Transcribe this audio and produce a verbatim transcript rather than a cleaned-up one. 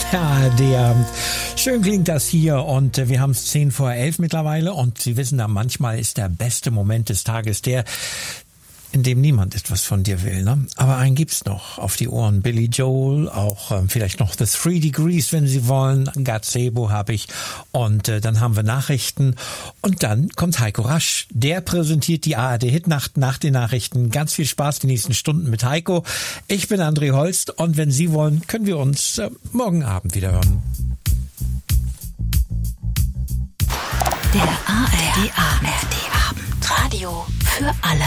Der A R D-Abend. Schön klingt das hier und äh, wir haben es zehn vor elf mittlerweile und Sie wissen ja, manchmal ist der beste Moment des Tages der, in dem niemand etwas von dir will, ne? Aber einen gibt's noch auf die Ohren. Billy Joel, auch ähm, vielleicht noch The Three Degrees, wenn Sie wollen. Gazebo habe ich. Und äh, dann haben wir Nachrichten. Und dann kommt Heiko Rasch. Der präsentiert die A R D-Hitnacht nach den Nachrichten. Ganz viel Spaß die nächsten Stunden mit Heiko. Ich bin André Holst und wenn Sie wollen, können wir uns äh, morgen Abend wieder hören. Der A R D-Abend. Radio für alle.